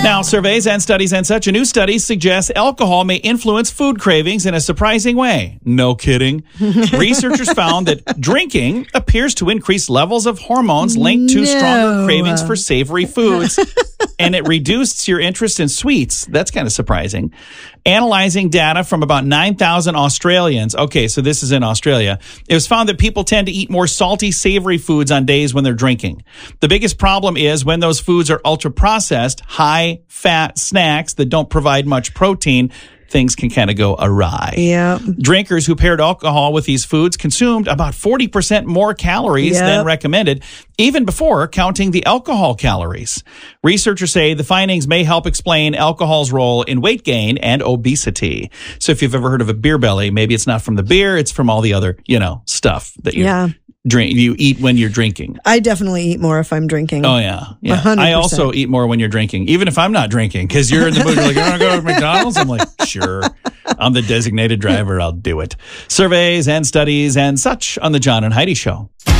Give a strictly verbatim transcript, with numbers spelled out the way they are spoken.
Now, surveys and studies and such, a new study suggests alcohol may influence food cravings in a surprising way. No kidding. Researchers found that drinking appears to increase levels of hormones linked to No. stronger cravings for savory foods. And it reduced your interest in sweets. That's kind of surprising. Analyzing data from about nine thousand Australians. Okay, so this is in Australia. It was found that people tend to eat more salty, savory foods on days when they're drinking. The biggest problem is when those foods are ultra-processed, high-fat snacks that don't provide much protein, things can kind of go awry. Yeah. Drinkers who paired alcohol with these foods consumed about forty percent more calories Yep. than recommended, even before counting the alcohol calories. Researchers say the findings may help explain alcohol's role in weight gain and obesity. So if you've ever heard of a beer belly, maybe it's not from the beer, it's from all the other, you know, stuff that you Yeah. drink, you eat when you're drinking. I definitely eat more if I'm drinking. Oh, yeah. yeah. one hundred I percent. also eat more when you're drinking, even if I'm not drinking, because you're in the mood. You're like, you want to go to McDonald's? I'm like, sure. I'm the designated driver. I'll do it. Surveys and studies and such on the John and Heidi Show.